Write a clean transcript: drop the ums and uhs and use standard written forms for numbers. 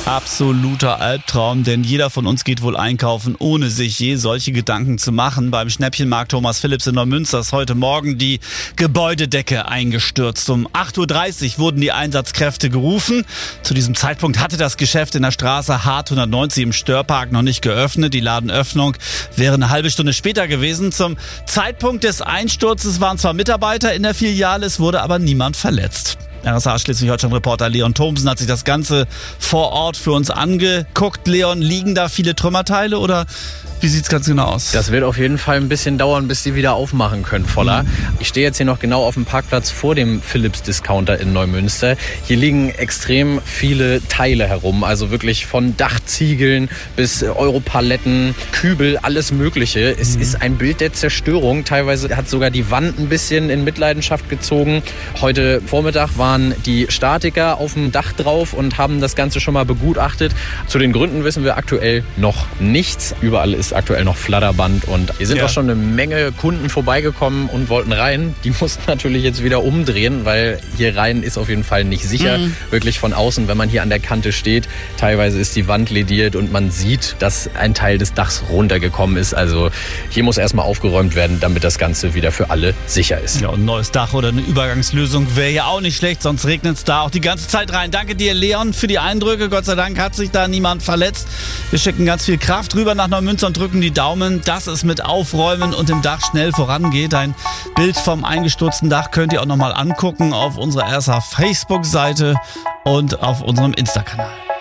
Absoluter Albtraum, denn jeder von uns geht wohl einkaufen, ohne sich je solche Gedanken zu machen. Beim Schnäppchenmarkt Thomas Philipps in Neumünster ist heute Morgen die Gebäudedecke eingestürzt. Um 8.30 Uhr wurden die Einsatzkräfte gerufen. Zu diesem Zeitpunkt hatte das Geschäft in der Straße Hart 190 im Störpark noch nicht geöffnet. Die Ladenöffnung wäre eine halbe Stunde später gewesen. Zum Zeitpunkt des Einsturzes waren zwar Mitarbeiter in der Filiale, es wurde aber niemand verletzt. RSA Schleswig-Holstein-Reporter Leon Thomsen hat sich das Ganze vor Ort für uns angeguckt. Leon, liegen da viele Trümmerteile oder wie sieht's ganz genau aus? Das wird auf jeden Fall ein bisschen dauern, bis die wieder aufmachen können, Voller. Ich stehe jetzt hier noch genau auf dem Parkplatz vor dem Philips-Discounter in Neumünster. Hier liegen extrem viele Teile herum, also wirklich von Dachziegeln bis Europaletten, Kübel, alles Mögliche. Es ist ein Bild der Zerstörung. Teilweise hat sogar die Wand ein bisschen in Mitleidenschaft gezogen. Heute Vormittag waren die Statiker auf dem Dach drauf und haben das Ganze schon mal begutachtet. Zu den Gründen wissen wir aktuell noch nichts. Überall ist aktuell noch Flatterband und hier sind auch schon eine Menge Kunden vorbeigekommen und wollten rein. Die mussten natürlich jetzt wieder umdrehen, weil hier rein ist auf jeden Fall nicht sicher. Wirklich von außen, wenn man hier an der Kante steht. Teilweise ist die Wand lediert und man sieht, dass ein Teil des Dachs runtergekommen ist. Also hier muss erstmal aufgeräumt werden, damit das Ganze wieder für alle sicher ist. Ja, und ein neues Dach oder eine Übergangslösung wäre ja auch nicht schlecht, sonst regnet es da auch die ganze Zeit rein. Danke dir, Leon, für die Eindrücke. Gott sei Dank hat sich da niemand verletzt. Wir schicken ganz viel Kraft rüber nach Neumünster und drücken die Daumen, dass es mit Aufräumen und dem Dach schnell vorangeht. Ein Bild vom eingestürzten Dach könnt ihr auch nochmal angucken auf unserer RSA Facebook-Seite und auf unserem Insta-Kanal.